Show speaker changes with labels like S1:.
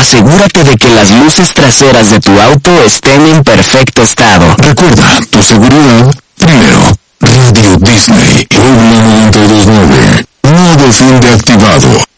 S1: asegúrate de que las luces traseras de tu auto estén en perfecto estado.
S2: Recuerda, tu seguridad primero. Radio Disney, Puebla 92.9. Modo fin de activado.